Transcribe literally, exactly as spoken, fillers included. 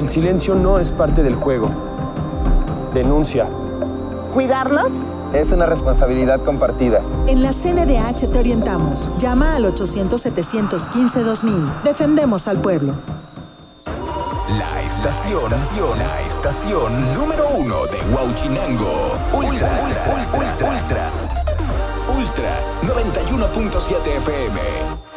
El silencio no es parte del juego. Denuncia. ¿Cuidarnos? Es una responsabilidad compartida. En la C N D H te orientamos. Llama al ochocientos, setecientos quince, dos mil. Defendemos al pueblo. La estación, la estación número uno de Huauchinango. Ultra, ultra, ultra, ultra, ultra, noventa y uno punto siete F M.